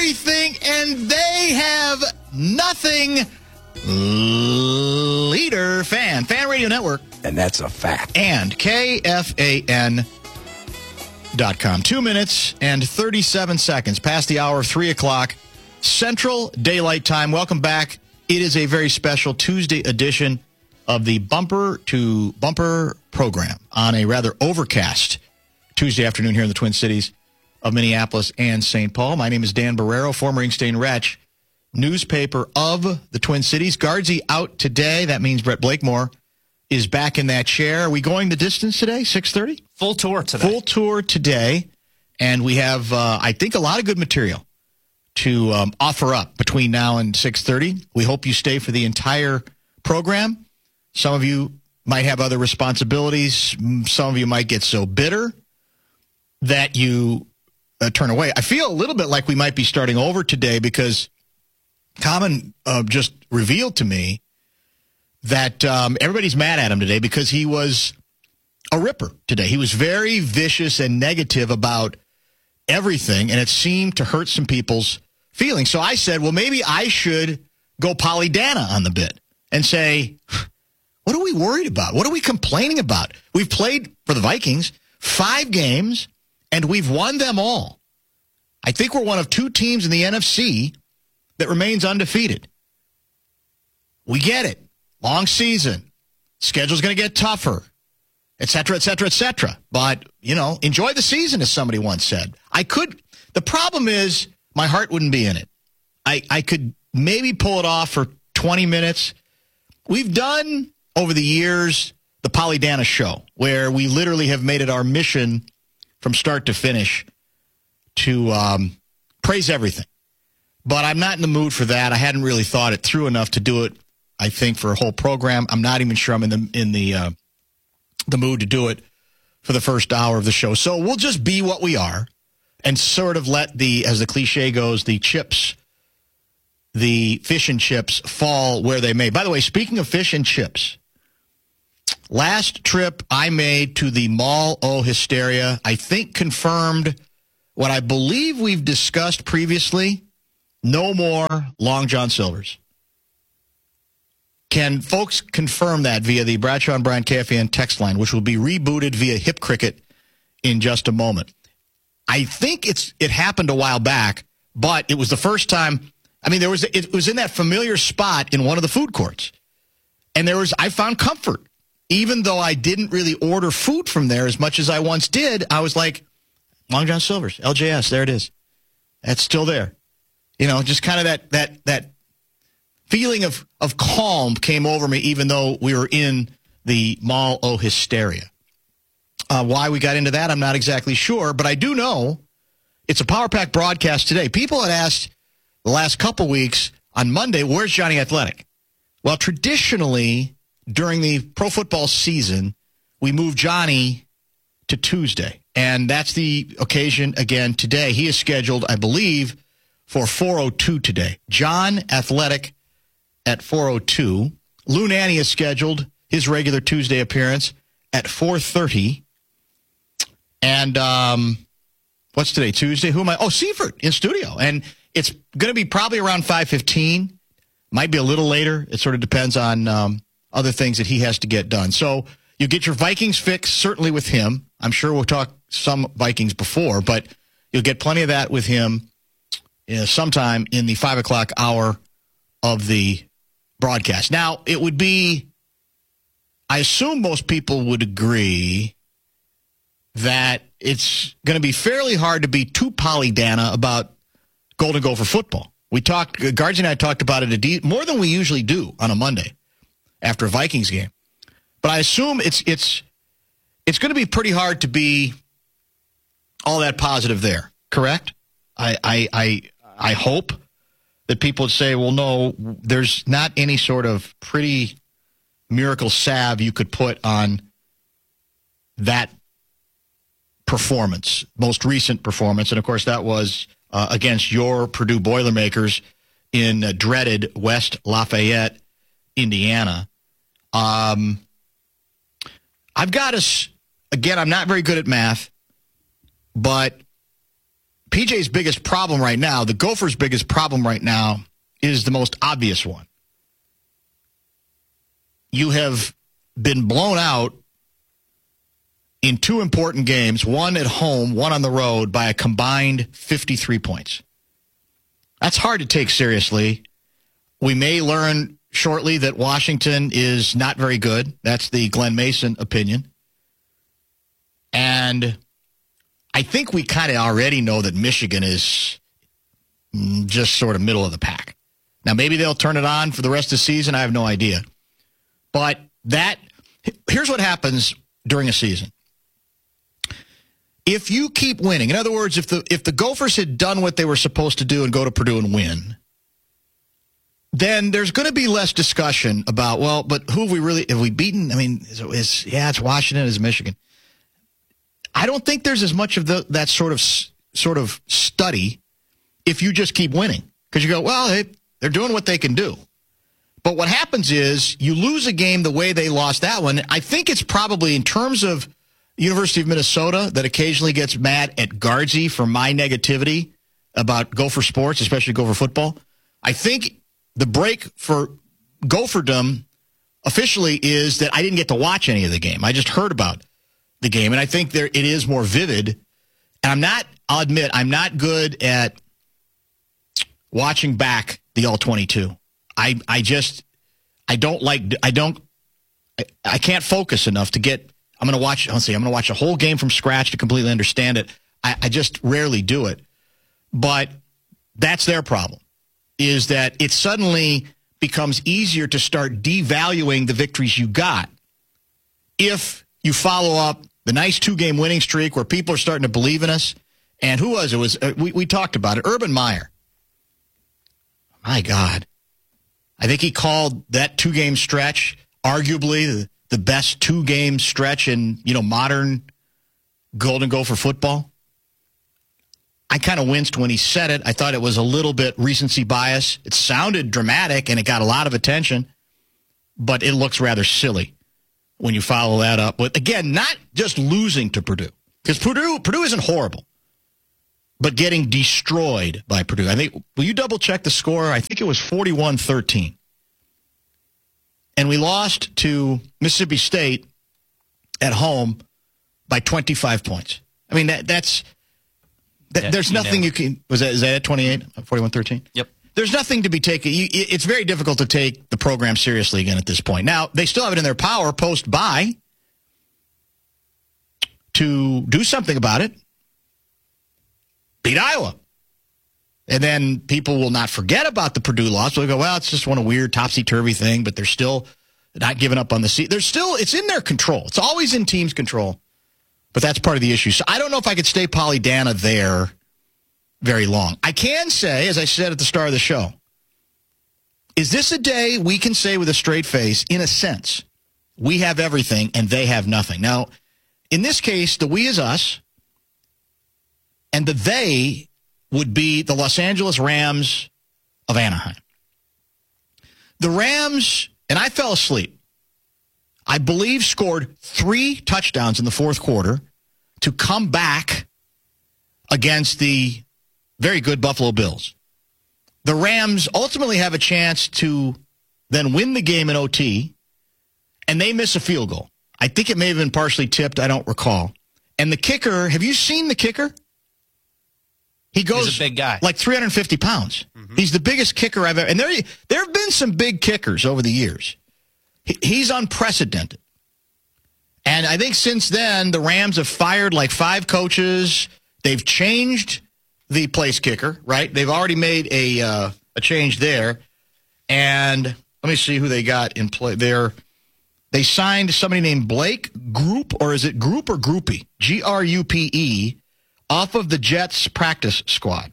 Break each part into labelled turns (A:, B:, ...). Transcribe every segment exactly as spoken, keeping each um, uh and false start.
A: everything, and they have nothing. Leader Fan, Fan Radio Network.
B: And that's a fact.
A: And K F A N dot com. Two minutes and thirty-seven seconds past the hour of three o'clock Central Daylight Time. Welcome back. It is a very special Tuesday edition of the Bumper to Bumper program on a rather overcast Tuesday afternoon here in the Twin Cities of Minneapolis and Saint Paul. My name is Dan Barrero, former Inkstein Wretch, newspaper of the Twin Cities. Guardsy out today. That means Brett Blakemore is back in that chair. Are we going the distance today, six thirty?
C: Full tour today.
A: Full tour today. And we have, uh, I think, a lot of good material to um, offer up between now and six thirty. We hope you stay for the entire program. Some of you might have other responsibilities. Some of you might get so bitter that you uh, turn away. I feel a little bit like we might be starting over today because Common uh, just revealed to me that um, everybody's mad at him today because he was a ripper today. He was very vicious and negative about everything, and it seemed to hurt some people's feelings. So I said, well, maybe I should go Pollydana on the bit and say, what are we worried about? What are we complaining about? We've played for the Vikings five games, and we've won them all. I think we're one of two teams in the N F C that remains undefeated. We get it. Long season. Schedule's going to get tougher, et cetera, et cetera, et cetera. But, you know, enjoy the season, as somebody once said. I could. The problem is my heart wouldn't be in it. I, I could maybe pull it off for twenty minutes. We've done, over the years, the Pollydana show, where we literally have made it our mission from start to finish to um, praise everything. But I'm not in the mood for that. I hadn't really thought it through enough to do it, I think, for a whole program. I'm not even sure I'm in the in the uh, the mood to do it for the first hour of the show. So we'll just be what we are and sort of let the, as the cliche goes, the chips, the fish and chips fall where they may. By the way, speaking of fish and chips, last trip I made to the Mall O Hysteria, I think confirmed what I believe we've discussed previously. No more Long John Silvers. Can folks confirm that via the Bradshaw and Brian K F A N text line, which will be rebooted via Hip Cricket in just a moment? I think it's it happened a while back, but it was the first time. I mean, there was it was in that familiar spot in one of the food courts, and there was I found comfort, even though I didn't really order food from there as much as I once did. I was like, Long John Silvers, L J S, there it is. That's still there. You know, just kind of that that that feeling of, of calm came over me, even though we were in the Mall O Hysteria. Uh, why we got into that, I'm not exactly sure, but I do know it's a Power Pack broadcast today. People had asked the last couple weeks on Monday, where's Johnny Athletic? Well, traditionally, during the pro football season, we move Johnny to Tuesday, and that's the occasion again today. He is scheduled, I believe, for four oh two today. John Athletic at four oh two. Lou Nanny is scheduled, his regular Tuesday appearance, at four thirty. And um, what's today, Tuesday? Who am I? Oh, Seifert in studio. And it's going to be probably around five fifteen. Might be a little later. It sort of depends on um, other things that he has to get done. So you get your Vikings fix, certainly with him. I'm sure we'll talk some Vikings before, but you'll get plenty of that with him uh, sometime in the five o'clock hour of the broadcast. Now, it would be, I assume most people would agree that it's going to be fairly hard to be too Pollydana about Golden Gopher football. We talked, Guards and I talked about it a de- more than we usually do on a Monday after a Vikings game. But I assume it's it's it's going to be pretty hard to be all that positive there, correct? I I I, I hope that people would say, well, no, there's not any sort of pretty miracle salve you could put on that performance, most recent performance. And, of course, that was uh, against your Purdue Boilermakers in uh, dreaded West Lafayette, Indiana. Um, I've got us, again, I'm not very good at math, but P J's biggest problem right now, the Gophers' biggest problem right now, is the most obvious one. You have been blown out in two important games, one at home, one on the road, by a combined fifty-three points. That's hard to take seriously. We may learn shortly that Washington is not very good. That's the Glenn Mason opinion. And I think we kind of already know that Michigan is just sort of middle of the pack. Now, maybe they'll turn it on for the rest of the season. I have no idea. But that here's what happens during a season. If you keep winning, in other words, if the if the Gophers had done what they were supposed to do and go to Purdue and win, then there's going to be less discussion about, well, but who have we really, have we beaten? I mean, is, is yeah, it's Washington, it's Michigan. I don't think there's as much of the, that sort of sort of study if you just keep winning. Because you go, well, hey, they're doing what they can do. But what happens is you lose a game the way they lost that one. I think it's probably in terms of University of Minnesota that occasionally gets mad at Guardsy for my negativity about Gopher sports, especially Gopher football. I think the break for Gopherdom officially is that I didn't get to watch any of the game. I just heard about the game, and I think there it is more vivid. And I'm not, I'll admit, I'm not good at watching back the all twenty-two. I I just, I don't like, I don't, I, I can't focus enough to get, I'm going to watch, let's see, I'm going to watch a whole game from scratch to completely understand it. I, I just rarely do it. But that's their problem, is that it suddenly becomes easier to start devaluing the victories you got if you follow up the nice two-game winning streak where people are starting to believe in us. And who was it? it was uh, we, we talked about it. Urban Meyer. My God. I think he called that two-game stretch arguably the, the best two-game stretch in, you know, modern Golden Gopher football. I kind of winced when he said it. I thought it was a little bit recency bias. It sounded dramatic, and it got a lot of attention, but it looks rather silly when you follow that up with, again, not just losing to Purdue, because Purdue Purdue isn't horrible, but getting destroyed by Purdue. I think, will you double-check the score? I think it was forty-one thirteen. And we lost to Mississippi State at home by twenty-five points. I mean, that that's that, yeah, there's nothing you, you can – was that, is that at twenty-eight, forty-one thirteen? Yep. There's nothing to be taken. You, it's very difficult to take the program seriously again at this point. Now, they still have it in their power post-bye to do something about it. Beat Iowa. And then people will not forget about the Purdue loss. They'll go, well, it's just one a weird topsy-turvy thing, but they're still not giving up on the seat. They're still, it's in their control. It's always in teams' control. But that's part of the issue. So I don't know if I could stay Pollyanna there very long. I can say, as I said at the start of the show, is this a day we can say with a straight face, in a sense, we have everything and they have nothing? Now, in this case, the we is us, and the they would be the Los Angeles Rams of Anaheim. The Rams, and I fell asleep, I believe scored three touchdowns in the fourth quarter to come back against the very good Buffalo Bills. The Rams ultimately have a chance to then win the game in O T, and they miss a field goal. I think it may have been partially tipped. I don't recall. And the kicker, have you seen the kicker? He goes
B: He's a big guy.
A: Like three hundred fifty pounds. Mm-hmm. He's the biggest kicker I've ever. And there, there have been some big kickers over the years. He, he's unprecedented. And I think since then, the Rams have fired like five coaches. They've changed the place kicker, right? They've already made a uh, a change there. And let me see who they got in play there. They signed somebody named Blake Group, or is it Group or Groupie? G R U P E, off of the Jets practice squad.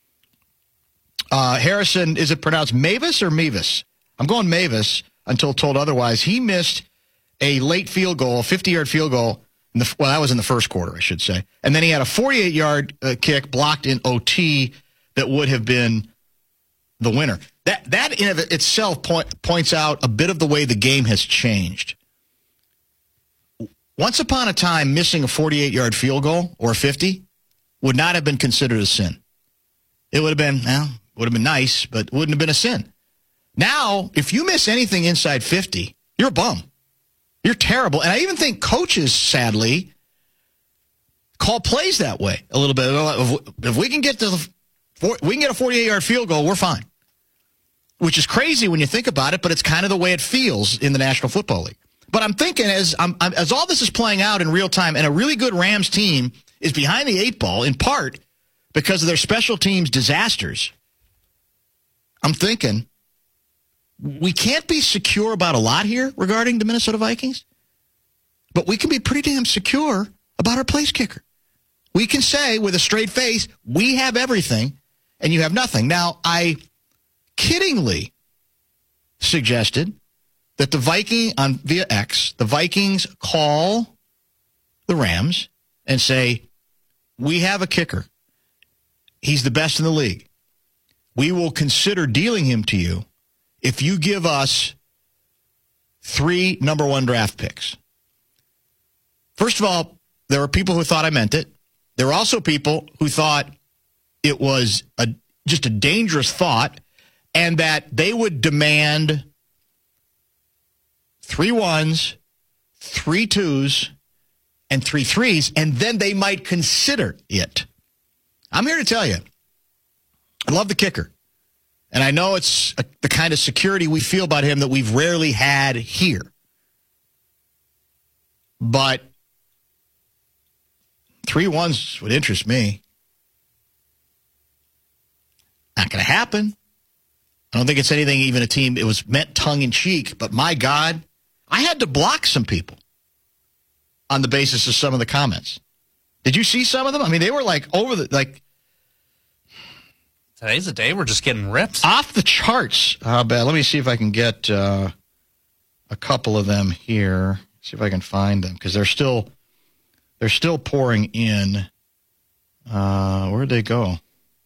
A: Uh, Harrison, is it pronounced Mavis or Mevis? I'm going Mavis until told otherwise. He missed a late field goal, a fifty-yard field goal. In the, well, that was in the first quarter, I should say. And then he had a forty-eight-yard uh, kick blocked in O T that would have been the winner. That that in of itself point, points out a bit of the way the game has changed. Once upon a time, missing a forty-eight-yard field goal or fifty would not have been considered a sin. It would have been, well, would have been nice, but wouldn't have been a sin. Now, if you miss anything inside fifty, you're a bum. You're terrible. And I even think coaches, sadly, call plays that way a little bit. If we can get to the, we can get a forty-eight-yard field goal, we're fine. Which is crazy when you think about it, but it's kind of the way it feels in the National Football League. But I'm thinking as I'm, as all this is playing out in real time, and a really good Rams team is behind the eight ball in part because of their special teams disasters, I'm thinking we can't be secure about a lot here regarding the Minnesota Vikings, but we can be pretty damn secure about our place kicker. We can say with a straight face, we have everything and you have nothing. Now, I kiddingly suggested that the Viking on via X, the Vikings call the Rams and say, we have a kicker. He's the best in the league. We will consider dealing him to you if you give us three number one draft picks. First of all, there were people who thought I meant it. There were also people who thought it was a, just a dangerous thought and that they would demand three ones, three twos, and three threes, and then they might consider it. I'm here to tell you, I love the kicker. And I know it's a, the kind of security we feel about him that we've rarely had here. But three ones would interest me. Not going to happen. I don't think it's anything even a team, it was meant tongue-in-cheek, but my God, I had to block some people on the basis of some of the comments. Did you see some of them? I mean, they were like over the, like,
B: today's the day we're just getting ripped.
A: Off the charts. How bad? Let me see if I can get uh, a couple of them here. See if I can find them because they're still they're still pouring in. Uh, where'd they go?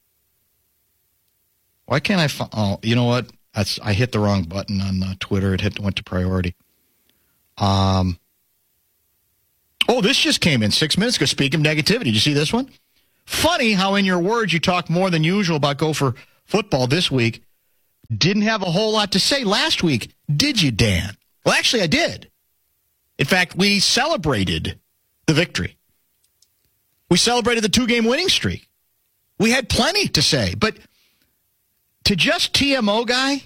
A: Why can't I find? Oh, you know what? That's I hit the wrong button on uh, Twitter. It hit went to priority. Um. Oh, this just came in six minutes ago. Speaking of negativity, did you see this one? Funny how in your words you talk more than usual about Gopher football this week. Didn't have a whole lot to say last week, did you, Dan? Well, actually, I did. In fact, we celebrated the victory. We celebrated the two-game winning streak. We had plenty to say. But to just T M O guy,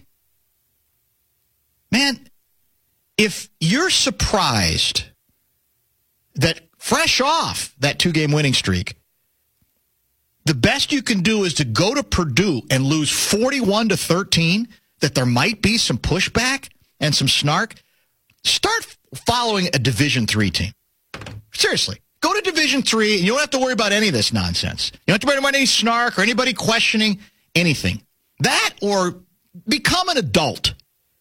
A: man, if you're surprised that fresh off that two-game winning streak, the best you can do is to go to Purdue and lose forty-one to thirteen, that there might be some pushback and some snark. Start following a Division three team. Seriously. Go to Division three, and you don't have to worry about any of this nonsense. You don't have to worry about any snark or anybody questioning anything. That or become an adult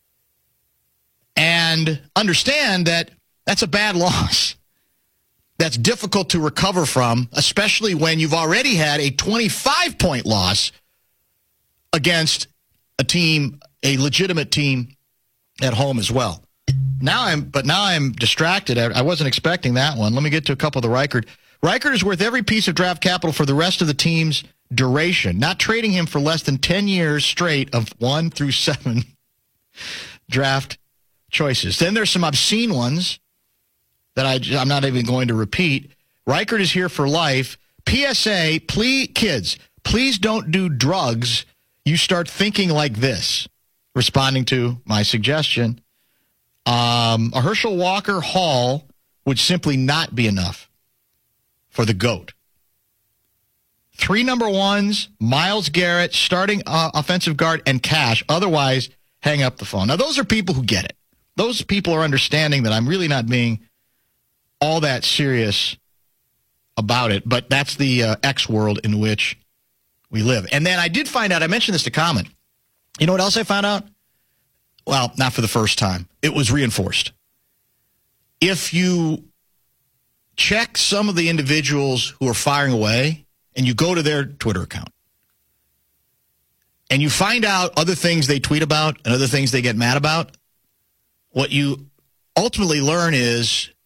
A: and understand that that's a bad loss. That's difficult to recover from, especially when you've already had a twenty-five point loss against a team, a legitimate team at home as well. Now I'm, but now I'm distracted. I, I wasn't expecting that one. Let me get to a couple of the Reichard. Reichard is worth every piece of draft capital for the rest of the team's duration, not trading him for less than ten years straight of one through seven draft choices. Then there's some obscene ones that I, I'm not even going to repeat. Reichard is here for life. P S A, please, kids, please don't do drugs. You start thinking like this. Responding to my suggestion, um, a Herschel Walker Hall would simply not be enough for the GOAT. Three number ones, Myles Garrett, starting uh, offensive guard, and Cash. Otherwise, hang up the phone. Now, those are people who get it. Those people are understanding that I'm really not being all that serious about it, but that's the uh, X world in which we live. And then I did find out, I mentioned this to Common. You know what else I found out? Well, not for the first time. It was reinforced. If you check some of the individuals who are firing away and you go to their Twitter account and you find out other things they tweet about and other things they get mad about, what you ultimately learn is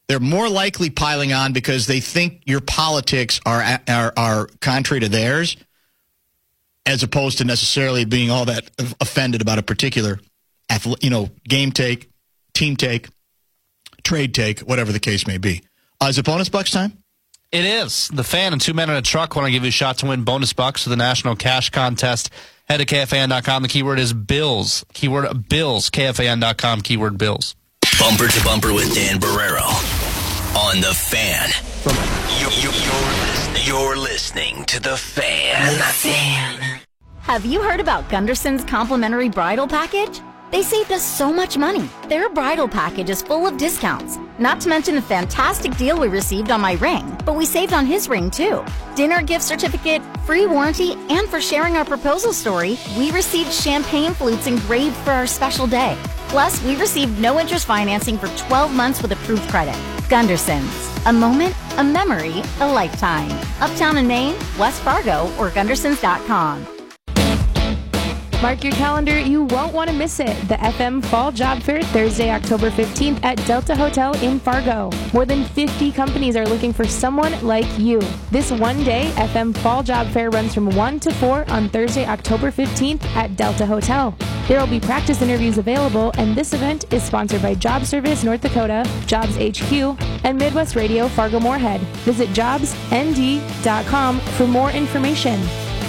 A: they're more likely piling on because they think your politics are are, are contrary to theirs, as opposed to necessarily being all that offended about a particular, you know, game take, team take, trade take, whatever the case may be. Uh, is it bonus bucks time?
B: It is. The Fan and Two Men in a Truck want to give you a shot to win bonus bucks for the National Cash Contest. Head to K F A N dot com. The keyword is Bills. Keyword Bills. K F A N dot com. Keyword Bills.
C: Bumper to Bumper with Dan Barrero on The Fan. You, you, you're, you're listening to The Fan. The Fan.
D: Have you heard about Gunderson's complimentary bridal package? They saved us so much money. Their bridal package is full of discounts. Not to mention the fantastic deal we received on my ring, but we saved on his ring too. Dinner gift certificate, free warranty, and for sharing our proposal story, we received champagne flutes engraved for our special day. Plus, we received no interest financing for twelve months with approved credit. Gunderson's. A moment, a memory, a lifetime. Uptown in Maine, West Fargo, or Gundersons dot com.
E: Mark your calendar, you won't want to miss it. The F M Fall Job Fair, Thursday, October fifteenth at Delta Hotel in Fargo. More than fifty companies are looking for someone like you. This one-day F M Fall Job Fair runs from one to four on Thursday, October fifteenth at Delta Hotel. There will be practice interviews available, and this event is sponsored by Job Service North Dakota, Jobs H Q, and Midwest Radio Fargo-Moorhead. Visit jobs n d dot com for more information.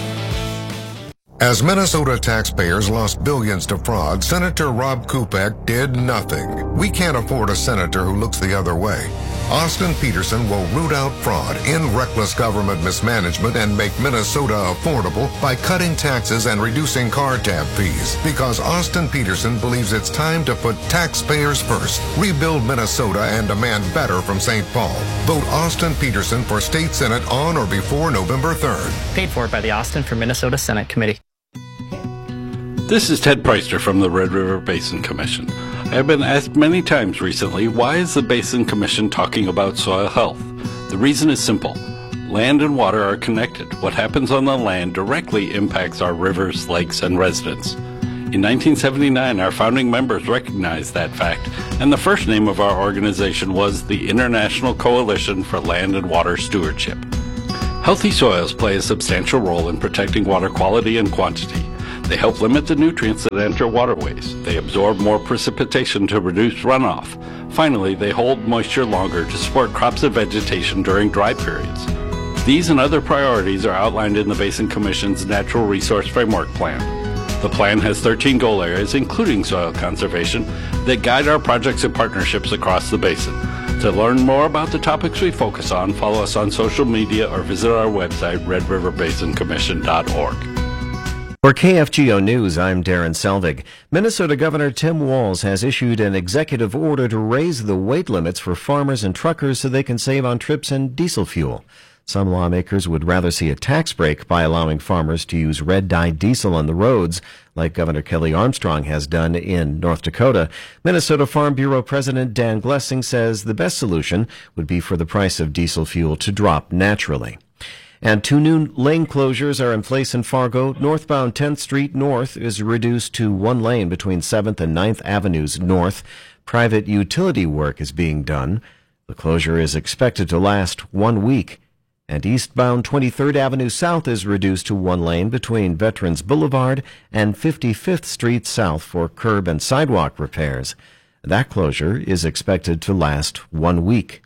F: As Minnesota taxpayers lost billions to fraud, Senator Rob Kupek did nothing. We can't afford a senator who looks the other way. Austin Peterson will root out fraud, end reckless government mismanagement, and make Minnesota affordable by cutting taxes and reducing car tab fees. Because Austin Peterson believes it's time to put taxpayers first, rebuild Minnesota, and demand better from Saint Paul. Vote Austin Peterson for State Senate on or before November third.
G: Paid for by the Austin for Minnesota Senate Committee.
H: This is Ted Preister from the Red River Basin Commission. I have been asked many times recently, why is the Basin Commission talking about soil health? The reason is simple. Land and water are connected. What happens on the land directly impacts our rivers, lakes, and residents. In nineteen seventy-nine, our founding members recognized that fact, and the first name of our organization was the International Coalition for Land and Water Stewardship. Healthy soils play a substantial role in protecting water quality and quantity. They help limit the nutrients that enter waterways. They absorb more precipitation to reduce runoff. Finally, they hold moisture longer to support crops and vegetation during dry periods. These and other priorities are outlined in the Basin Commission's Natural Resource Framework Plan. The plan has thirteen goal areas, including soil conservation, that guide our projects and partnerships across the basin. To learn more about the topics we focus on, follow us on social media or visit our website, red river basin commission dot org.
I: For K F G O News, I'm Darren Selvig. Minnesota Governor Tim Walz has issued an executive order to raise the weight limits for farmers and truckers so they can save on trips and diesel fuel. Some lawmakers would rather see a tax break by allowing farmers to use red-dyed diesel on the roads, like Governor Kelly Armstrong has done in North Dakota. Minnesota Farm Bureau President Dan Glessing says the best solution would be for the price of diesel fuel to drop naturally. And two new lane closures are in place in Fargo. Northbound tenth Street North is reduced to one lane between seventh and ninth Avenues North. Private utility work is being done. The closure is expected to last one week. And eastbound twenty-third Avenue South is reduced to one lane between Veterans Boulevard and fifty-fifth Street South for curb and sidewalk repairs. That closure is expected to last one week.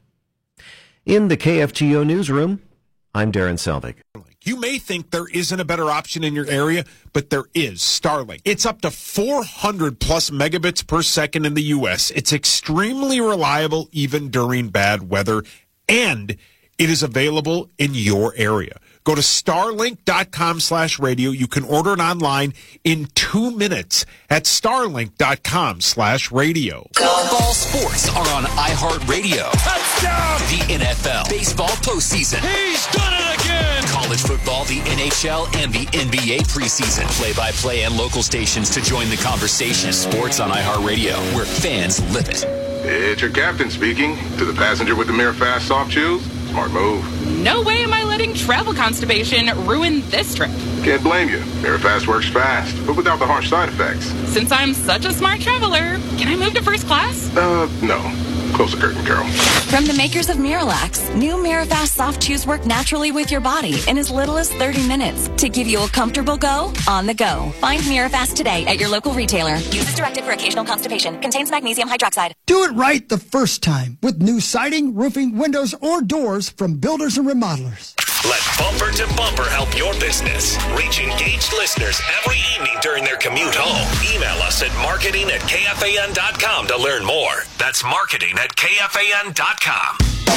I: In the K F G O newsroom, I'm Darren Selvig.
J: You may think there isn't a better option in your area, but there is. Starlink. It's up to four hundred plus megabits per second in the U S. It's extremely reliable even during bad weather, and it is available in your area. Go to starlink dot com slash radio. You can order it online in two minutes at starlink dot com slash radio.
C: All sports are on iHeartRadio.
J: Touchdown!
C: The N F L, baseball postseason.
J: He's done it again!
C: College football, the N H L, and the N B A preseason. Play-by-play and local stations to join the conversation. Sports on iHeartRadio, where fans live it.
K: It's your captain speaking. To the passenger with the Mirror Fast soft chews, smart move.
L: No way am I letting travel constipation ruin this trip.
K: Can't blame you. Mirror Fast works fast, but without the harsh side effects.
L: Since I'm such a smart traveler, can I move to first class?
K: Uh, no. Close the curtain, Carol.
M: From the makers of Miralax, new Mirafast soft chews work naturally with your body in as little as thirty minutes to give you a comfortable go on the go. Find Mirafast today at your local retailer. Use as directed for occasional constipation. Contains magnesium hydroxide.
N: Do it right the first time with new siding, roofing, windows, or doors from builders and remodelers.
O: Let Bumper to Bumper help your business. Reach engaged listeners every evening during their commute home. Email us at marketing at K F A N dot com to learn more. That's marketing at K F A N dot com.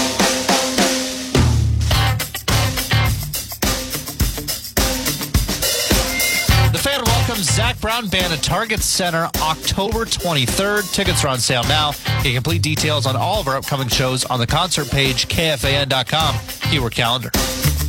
B: The Fan welcomes Zach Brown Band at Target Center October twenty-third. Tickets are on sale now. Get complete details on all of our upcoming shows on the concert page, K F A N dot com. Keyword calendar.